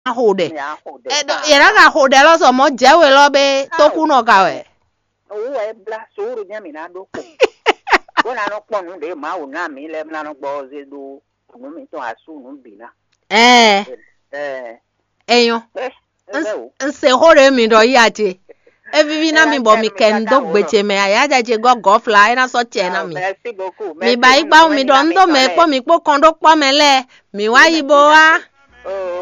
Ahode. Era ga hode lo so mo jewe lo be to ku no ka we. O bla suru nya mi na do ko. Ko na no pon de ma o na mi le na no gbo ze do no mi to asu no bi na. Eyo. Nse hore mi do ya je. Evivi na mi bo mi kendo gbeche me aya je go fly na so che na mi. Merci beaucoup. Mi ba igba mi do ndo me po mi po kondo po me le. Mi wa ibo wa.